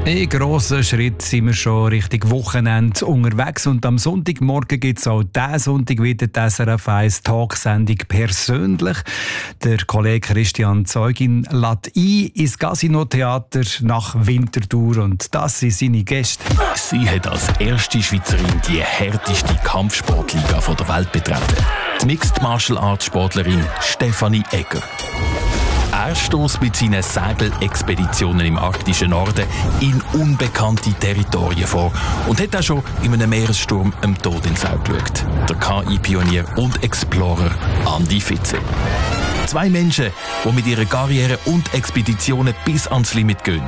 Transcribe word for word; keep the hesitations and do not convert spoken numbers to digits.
In grossen Schritt sind wir schon Richtung Wochenende unterwegs und am Sonntagmorgen gibt es auch diesen Sonntag wieder die S R F eins Talksendung «Persönlich». Der Kollege Christian Zeugin lädt ein ins Casino-Theater nach Winterthur und das sind seine Gäste. Sie hat als erste Schweizerin die härteste Kampfsportliga der Welt betreten. Die Mixed Martial Arts Sportlerin Stefanie Egger. Er stößt mit seinen Segelexpeditionen im arktischen Norden in unbekannte Territorien vor und hat auch schon in einem Meeressturm dem Tod ins Auge geschaut. Der K I-Pionier und Explorer Andi Fitze. Zwei Menschen, die mit ihren Karrieren und Expeditionen bis ans Limit gehen.